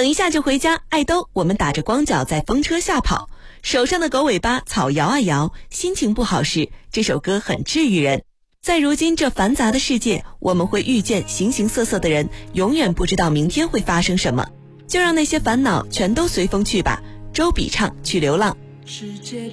等一下就回家，爱兜，我们打着光脚在风车下跑，手上的狗尾巴草摇啊摇，心情不好时，这首歌很治愈人。在如今这繁杂的世界，我们会遇见形形色色的人，永远不知道明天会发生什么，就让那些烦恼全都随风去吧。周笔畅《去流浪》。